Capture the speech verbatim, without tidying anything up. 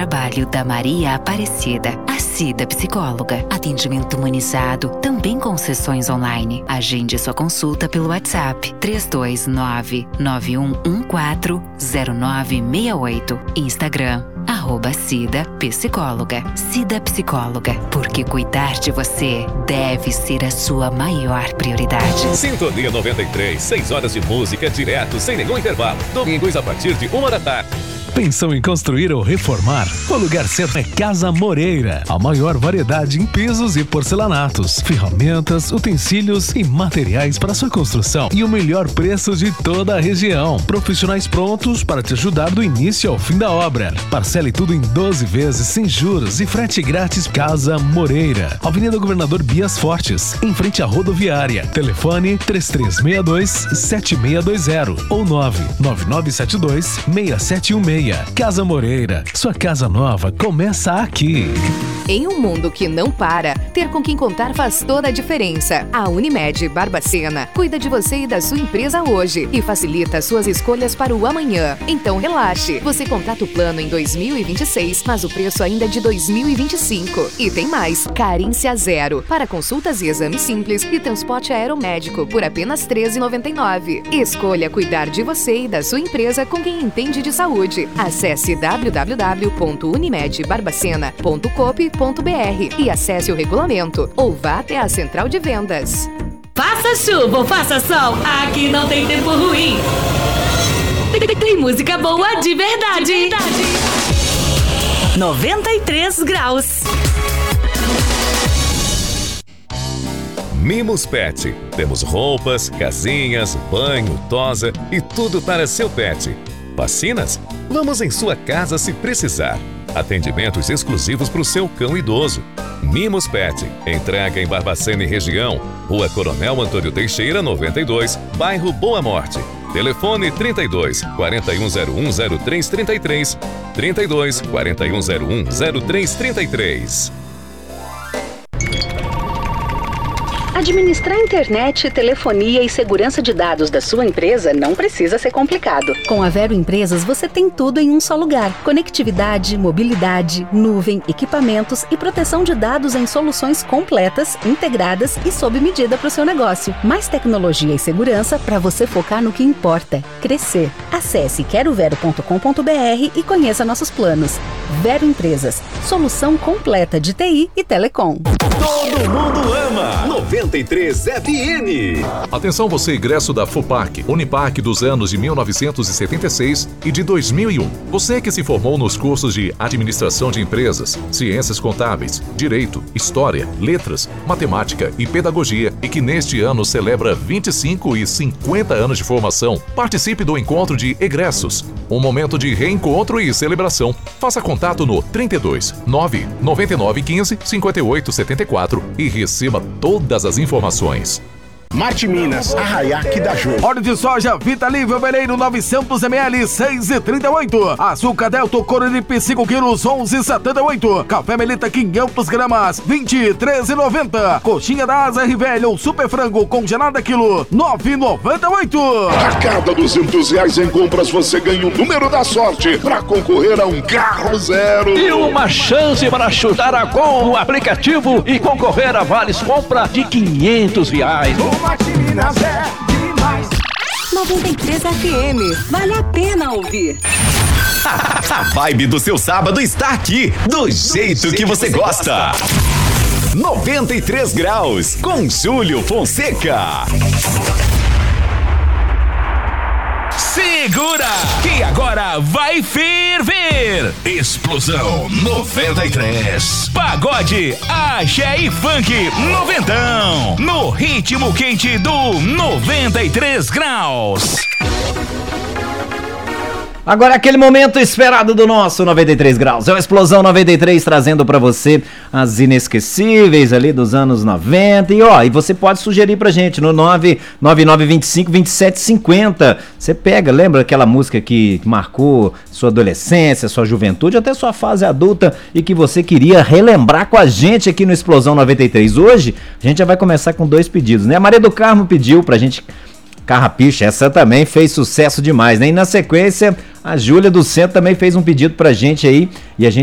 trabalho da Maria Aparecida, a Cida Psicóloga. Atendimento humanizado, também com sessões online. Agende sua consulta pelo WhatsApp três dois nove, nove um um quatro, zero nove seis oito. Instagram, arroba Cida Psicóloga. Cida Psicóloga, porque cuidar de você deve ser a sua maior prioridade. Sintonia noventa e três, seis horas de música direto, sem nenhum intervalo. Domingos a partir de uma da tarde. Pensou em construir ou reformar? O lugar certo é Casa Moreira. A maior variedade em pisos e porcelanatos, ferramentas, utensílios e materiais para sua construção. E o melhor preço de toda a região. Profissionais prontos para te ajudar do início ao fim da obra. Parcele tudo em doze vezes sem juros e frete grátis. Casa Moreira. Avenida Governador Bias Fortes, em frente à rodoviária. Telefone três três seis dois, sete seis dois zero ou nove nove nove sete dois, seis sete um seis. Casa Moreira, sua casa nova começa aqui. Em um mundo que não para, ter com quem contar faz toda a diferença. A Unimed Barbacena cuida de você e da sua empresa hoje e facilita suas escolhas para o amanhã. Então relaxe, você contrata o plano em dois mil e vinte e seis, mas o preço ainda é de dois mil e vinte e cinco. E tem mais, carência zero, para consultas e exames simples e transporte aeromédico por apenas treze reais e noventa e nove centavos. Escolha cuidar de você e da sua empresa com quem entende de saúde. Acesse w w w ponto unimed barbacena ponto coop ponto b r e acesse o regulamento ou vá até a central de vendas. Faça chuva ou faça sol, aqui não tem tempo ruim. Tem, tem música boa de verdade. de verdade. noventa e três graus. Mimos Pet. Temos roupas, casinhas, banho, tosa e tudo para seu pet. Vacinas? Vamos em sua casa se precisar. Atendimentos exclusivos para o seu cão idoso. Mimos Pet. Entrega em Barbacena e região. Rua Coronel Antônio Teixeira, noventa e dois, bairro Boa Morte. Telefone trinta e dois, quarenta e um zero um, zero três trinta e três. trinta e dois, quarenta e um zero um, zero três trinta e três. Administrar internet, telefonia e segurança de dados da sua empresa não precisa ser complicado. Com a Vero Empresas, você tem tudo em um só lugar. Conectividade, mobilidade, nuvem, equipamentos e proteção de dados em soluções completas, integradas e sob medida para o seu negócio. Mais tecnologia e segurança para você focar no que importa, crescer. Acesse quero vero ponto com ponto b r e conheça nossos planos. Vero Empresas, solução completa de T I e telecom. Todo mundo ama noventa e três F M. Atenção você, ingresso da FUPAC, Unipac dos anos de mil novecentos e setenta e seis e de dois mil e um. Você que se formou nos cursos de Administração de Empresas, Ciências Contábeis, Direito, História, Letras, Matemática e Pedagogia e que neste ano celebra vinte e cinco e cinquenta anos de formação, participe do encontro de egressos. Um momento de reencontro e celebração. Faça contato no trinta e dois, nove, noventa e nove, quinze, cinquenta e oito, setenta e quatro e receba todas as informações. Marte Minas, Arraiaque da Jô. Óleo de soja Vitalível Veleiro novecentos mililitros, seis e trinta e oito. Açúcar Delta Coronipe cinco quilos, onze e setenta e oito. Café Melita quinhentas gramas, vinte e três e noventa. Coxinha da Asa R Velho ou Super Frango congelada quilo, nove e noventa e oito. A cada duzentos reais em compras você ganha o número da sorte para concorrer a um carro zero. E uma chance para chutar a gol no aplicativo e concorrer a vales compra de quinhentos reais. Minas é demais. noventa e três F M, vale a pena ouvir. A vibe do seu sábado está aqui, do jeito que você gosta. noventa e três graus, com Júlio Fonseca. Segura, que agora vai ferver! Explosão noventa e três. Pagode, axé e funk noventão. No ritmo quente do noventa e três graus. Agora aquele momento esperado do nosso noventa e três graus. É o Explosão noventa e três trazendo pra você as inesquecíveis ali dos anos noventa. E ó, e você pode sugerir pra gente no nove nove nove dois cinco, dois sete cinco zero. Você pega, lembra aquela música que marcou sua adolescência, sua juventude, até sua fase adulta e que você queria relembrar com a gente aqui no Explosão noventa e três. Hoje a gente já vai começar com dois pedidos, né? A Maria do Carmo pediu pra gente... Carrapicha, essa também fez sucesso demais, né? E na sequência, a Júlia do Centro também fez um pedido pra gente aí, e a gente